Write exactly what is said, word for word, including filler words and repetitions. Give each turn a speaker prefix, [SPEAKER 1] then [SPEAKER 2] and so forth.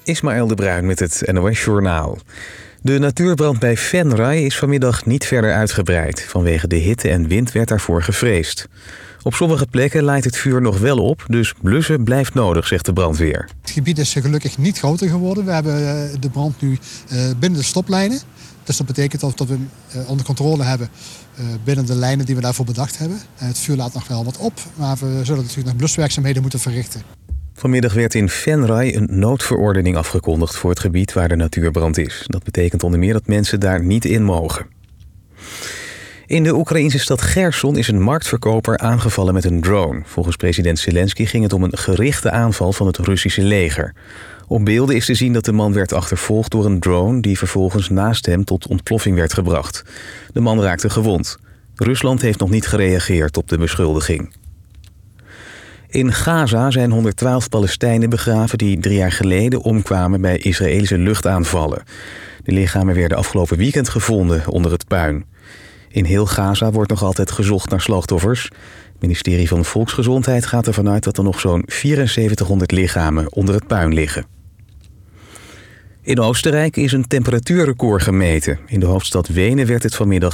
[SPEAKER 1] Ismaël de Bruin met het N O S-journaal. De natuurbrand bij Venray is vanmiddag niet verder uitgebreid. Vanwege de hitte en wind werd daarvoor gevreesd. Op sommige plekken leidt het vuur nog wel op, dus blussen blijft nodig, zegt de brandweer.
[SPEAKER 2] Het gebied is gelukkig niet groter geworden. We hebben de brand nu binnen de stoplijnen. Dus dat betekent dat we hem onder controle hebben binnen de lijnen die we daarvoor bedacht hebben. Het vuur laat nog wel wat op, maar we zullen natuurlijk nog bluswerkzaamheden moeten verrichten.
[SPEAKER 1] Vanmiddag werd in Venray een noodverordening afgekondigd voor het gebied waar de natuurbrand is. Dat betekent onder meer dat mensen daar niet in mogen. In de Oekraïnse stad Gerson is een marktverkoper aangevallen met een drone. Volgens president Zelensky ging het om een gerichte aanval van het Russische leger. Op beelden is te zien dat de man werd achtervolgd door een drone die vervolgens naast hem tot ontploffing werd gebracht. De man raakte gewond. Rusland heeft nog niet gereageerd op de beschuldiging. In Gaza zijn honderdtwaalf Palestijnen begraven die drie jaar geleden omkwamen bij Israëlische luchtaanvallen. De lichamen werden afgelopen weekend gevonden onder het puin. In heel Gaza wordt nog altijd gezocht naar slachtoffers. Het ministerie van Volksgezondheid gaat ervan uit dat er nog zo'n vierenzeventighonderd lichamen onder het puin liggen. In Oostenrijk is een temperatuurrecord gemeten. In de hoofdstad Wenen werd het vanmiddag